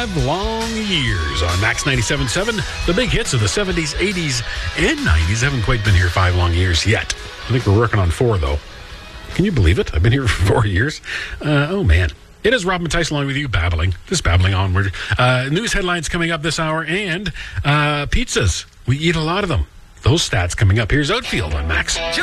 5 long years on Max 97.7. The big hits of the 70s, 80s, and 90s haven't quite been here 5 long years yet. I think we're working on 4, though. Can you believe it? I've been here for 4 years. Oh, man. It is Rob Matthijs along with you, just babbling onward. News headlines coming up this hour, and pizzas. We eat a lot of them. Those stats coming up. Here's Outfield on Max.